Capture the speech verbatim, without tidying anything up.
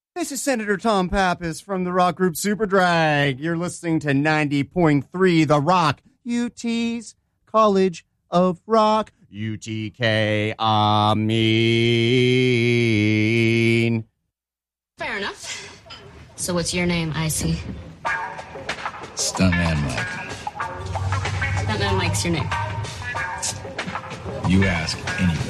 This is Senator Tom Pappas from the rock group Superdrag. You're listening to ninety point three The Rock, U T's College of Rock. U T K, I mean. Fair enough. So what's your name, Icy? Stuntman Mike. Stuntman Mike's your name. You ask anybody.